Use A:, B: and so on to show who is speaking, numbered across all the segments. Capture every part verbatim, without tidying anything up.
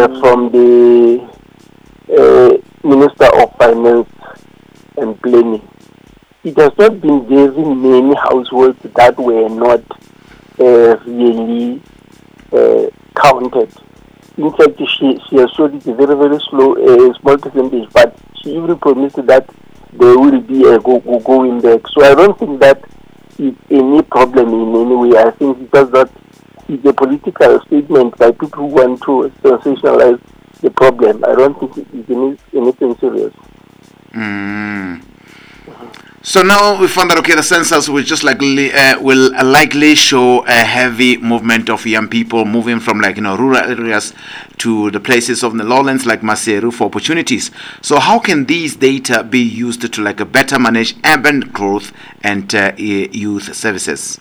A: uh, from the uh, Minister of Finance and Planning. It has not been very many households that were not uh, really uh, counted. In fact, she, she has showed it a very, very slow, uh, small percentage, but she even promised that there will be a go, go going back. So I don't think that it's any problem in any way. I think it does not. It's a political statement by people who want to sensationalize the problem. I don't think it's any, anything serious.
B: Mm. So now we found that okay, the census will just likely uh, will likely show a heavy movement of young people moving from like you know rural areas to the places of the lowlands like Maseru for opportunities. So how can these data be used to like a better manage urban growth and uh, youth services?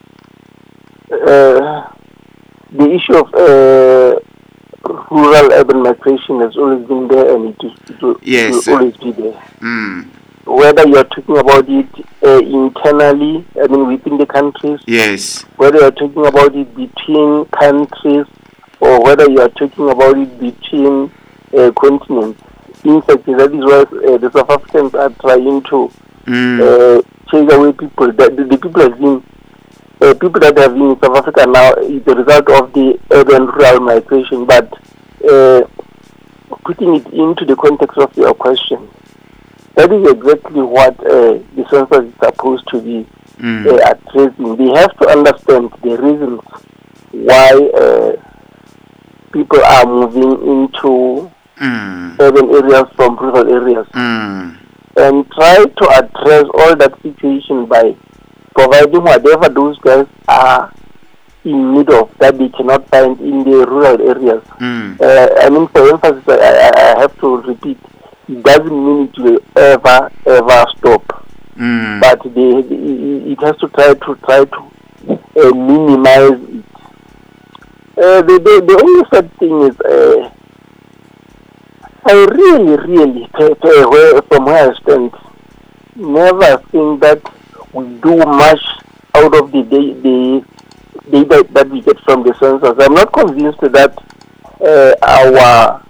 A: Uh, the issue of uh, rural urban migration has always been there, and it, is, it, will,
B: yes,
A: it will always be there.
B: Mm.
A: Whether you are talking about it uh, internally, I mean within the countries,
B: yes,
A: whether you are talking about it between countries, or whether you are talking about it between uh, continents. In fact, that is why uh, the South Africans are trying to
B: mm.
A: uh, chase away people. The, the, the people have been, uh, people that have been in South Africa now is the result of the urban rural migration. But uh, putting it into the context of your question, that is exactly what uh, the census is supposed to be
B: mm.
A: uh, addressing. They have to understand the reasons why uh, people are moving into
B: mm.
A: urban areas from rural areas,
B: mm.
A: and try to address all that situation by providing whatever those guys are in need of that they cannot find in the rural areas.
B: Mm.
A: Uh, I mean, for emphasis, I, I, I have to repeat, it doesn't mean it will ever, ever stop.
B: Mm.
A: But they, it has to try to try to uh, minimize it. Uh, the, the, the only sad thing is, uh, I really, really, t- t- where, from where I stand, never think that we do much out of the data the, the, that we get from the census. I'm not convinced that uh, our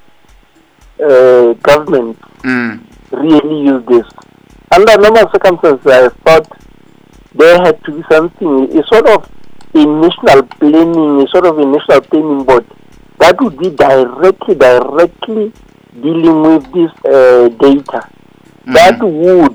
A: uh, government
B: Mm.
A: really use this. Under normal circumstances, I thought there had to be something, a sort of a national planning, a sort of a national planning board that would be directly, directly dealing with this uh, data.
B: Mm.
A: That would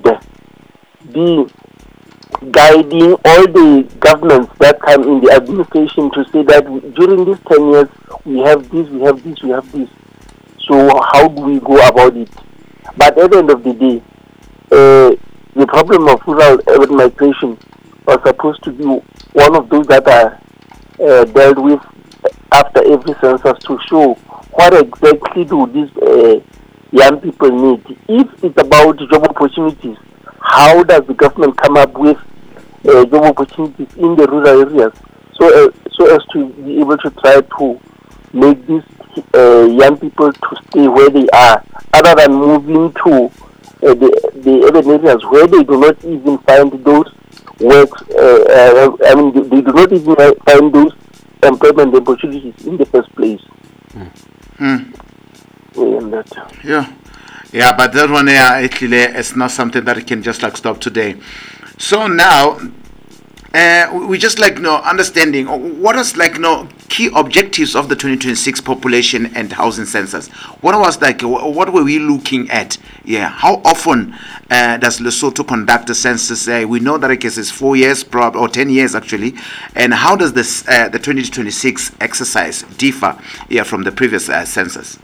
A: be guiding all the governments that come in the administration to say that during these ten years, we have this, we have this, we have this. So how do we go about it? But at the end of the day, uh, the problem of rural urban migration was supposed to be one of those that are uh, dealt with after every census to show what exactly do these uh, young people need. If it's about job opportunities, how does the government come up with uh, job opportunities in the rural areas so, uh, so as to be able to try to make these uh, young people to stay where they are, other than moving to uh, the, the urban areas where they do not even find those works, uh, uh, I mean, they, they do not even find those employment opportunities in the first place.
B: Mm.
A: Yeah, that.
B: Yeah. Yeah, but that one, yeah, actually, it's not something that can just like stop today. So now, uh, we just like you know understanding what is like you know key objectives of the twenty twenty-six population and housing census. What was like what were we looking at? Yeah, how often uh, does Lesotho conduct the census? Uh, we know that I guess it's four years, probably or ten years actually. And how does this uh, the twenty twenty-six exercise differ yeah from the previous uh, census?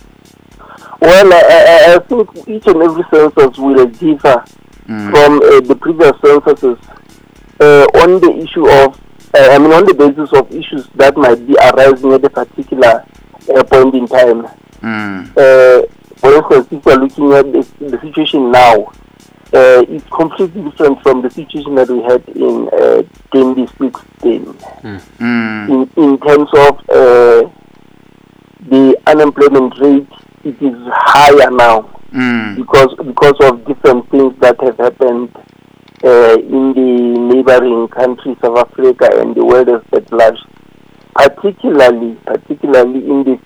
A: Well, I, I think each and every census will differ mm. from uh, the previous censuses uh, on the issue of, uh, I mean, on the basis of issues that might be arising at a particular uh, point in time.
B: Mm.
A: Uh, for instance, if we're looking at the, the situation now, uh, it's completely different from the situation that we had in uh, twenty sixteen.
B: Mm.
A: In, in terms of uh, the unemployment rate, it is higher now
B: mm.
A: because because of different things that have happened uh, in the neighboring countries, South Africa and the world at large. Particularly, particularly in the